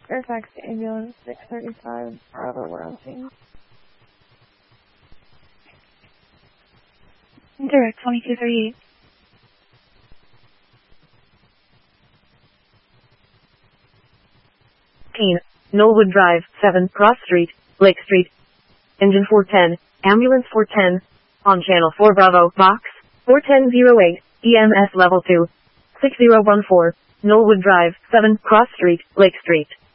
Fairfax Ambulance 635, Bravo, we're on scene. Direct 2238. Knollwood Drive, 7, Cross Street, Lake Street. Engine 410, Ambulance 410, on Channel 4 Bravo, Box 4108, EMS Level 2, 6014, Knollwood Drive, 7, Cross Street, Lake Street.